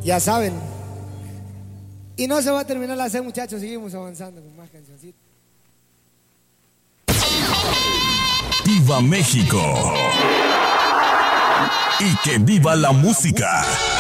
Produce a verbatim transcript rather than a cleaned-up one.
Ya saben. Y no se va a terminar la C, muchachos. Seguimos avanzando con más cancioncitas. ¡Viva México! ¡Y que viva la música!